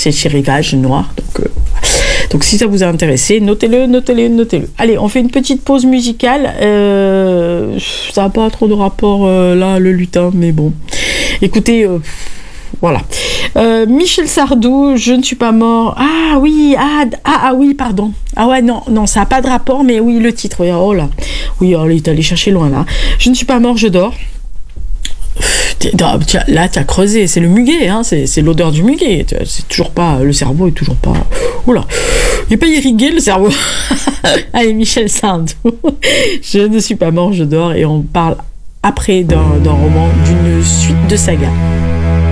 c'est chez Rivage Noir. Donc si ça vous a intéressé, notez-le. Allez, on fait une petite pause musicale. Ça n'a pas trop de rapport là, le lutin, mais bon. Écoutez, voilà. Michel Sardou, Je ne suis pas mort. Ah oui, oui, pardon. Ah ouais, non, ça n'a pas de rapport, mais oui, le titre. Oui, oh là. Oui, oh, il est allé chercher loin là. Je ne suis pas mort, je dors. Là, tu as creusé, c'est le muguet, hein, c'est l'odeur du muguet. C'est toujours pas, le cerveau est toujours pas. Oula, il n'est pas irrigué le cerveau. Allez, Michel Sardou, Je ne suis pas mort, je dors, et on parle après d'un roman, d'une suite de sagas.